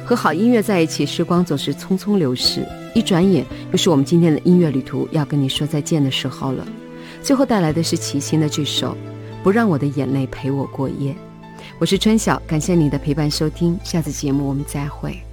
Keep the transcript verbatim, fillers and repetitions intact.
和好音乐在一起，时光总是匆匆流逝，一转眼又是我们今天的音乐旅途要跟你说再见的时候了。最后带来的是齐秦的这首不让我的眼泪陪我过夜。我是春晓，感谢你的陪伴收听，下次节目我们再会。